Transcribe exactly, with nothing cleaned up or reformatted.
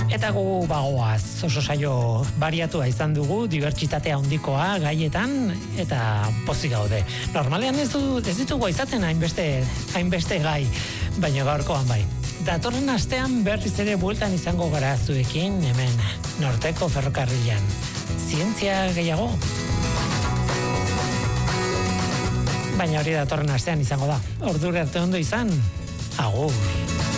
Eta gu bagoaz, oso saio bariatua izan dugu, dibertsitatea handikoa gaietan, eta pozik gaude. Normalean ez, du, ez ditugu izaten hainbeste, hainbeste gai, baina gaurkoan bai. Datorren astean berriz ere bueltan izango gara zuekin, hemen, Norteko Ferrokarrilan. Zientzia gehiago? Baina hori datorren astean izango da. Ordura arte ondo izan, agur.